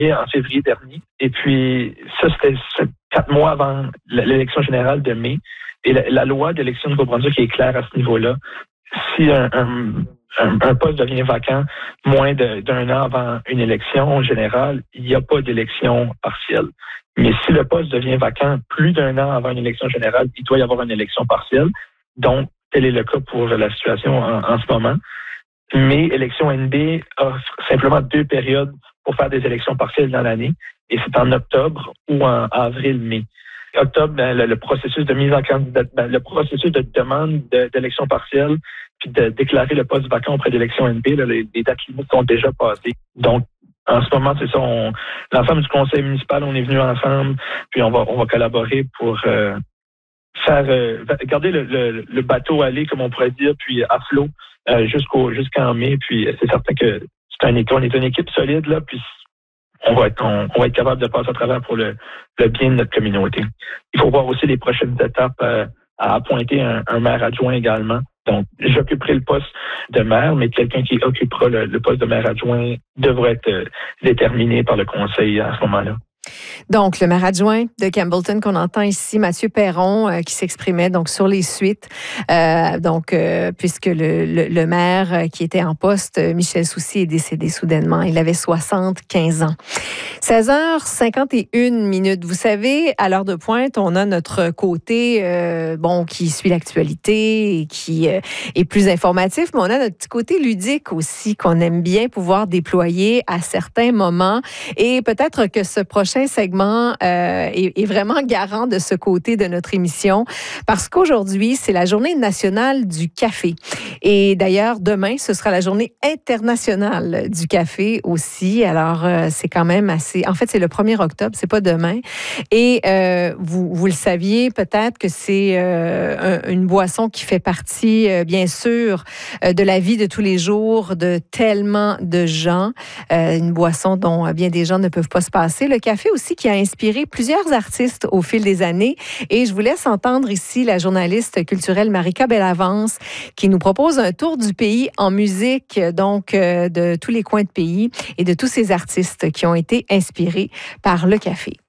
en février dernier. Et puis, ça, c'était 4 mois avant l'élection générale de mai. Et la loi d'élection du Nouveau-Brunswick est claire à ce niveau-là. Si un poste devient vacant moins d'un an avant une élection générale, il n'y a pas d'élection partielle. Mais si le poste devient vacant plus d'un an avant une élection générale, il doit y avoir une élection partielle. Donc, tel est le cas pour la situation en ce moment. Mais Élection NB offre simplement 2 périodes pour faire des élections partielles dans l'année. Et c'est en octobre ou en avril-mai. Octobre, le processus de mise en candidature, le processus de demande d'élection partielle, puis de déclarer le poste vacant auprès d'Élection NB, les dates limites sont déjà passées. Donc, en ce moment, c'est ça, l'ensemble du conseil municipal, on est venu ensemble, puis on va collaborer pour garder le bateau aller, comme on pourrait dire, puis à flot jusqu'en mai. Puis c'est certain que on est une équipe solide, là, puis on va être capable de passer à travers pour le bien de notre communauté. Il faut voir aussi les prochaines étapes à appointer un maire adjoint également. Donc, j'occuperai le poste de maire, mais quelqu'un qui occupera le poste de maire adjoint devrait être déterminé par le conseil à ce moment-là. Donc, le maire adjoint de Campbellton qu'on entend ici, Mathieu Perron, qui s'exprimait donc sur les suites. Puisque le maire qui était en poste, Michel Soucy, est décédé soudainement. Il avait 75 ans. 16h51. Vous savez, à l'heure de pointe, on a notre côté qui suit l'actualité et qui est plus informatif, mais on a notre petit côté ludique aussi qu'on aime bien pouvoir déployer à certains moments. Et peut-être que ce prochain segment est vraiment garant de ce côté de notre émission parce qu'aujourd'hui, c'est la journée nationale du café. Et d'ailleurs, demain, ce sera la journée internationale du café aussi. Alors, c'est quand même assez... En fait, c'est le 1er octobre, c'est pas demain. Et vous le saviez peut-être que c'est une boisson qui fait partie, bien sûr, de la vie de tous les jours de tellement de gens. Une boisson dont bien des gens ne peuvent pas se passer. Le café aussi qui a inspiré plusieurs artistes au fil des années. Et je vous laisse entendre ici la journaliste culturelle Marika Bellavance qui nous propose un tour du pays en musique, donc de tous les coins de pays et de tous ces artistes qui ont été inspirés par le café.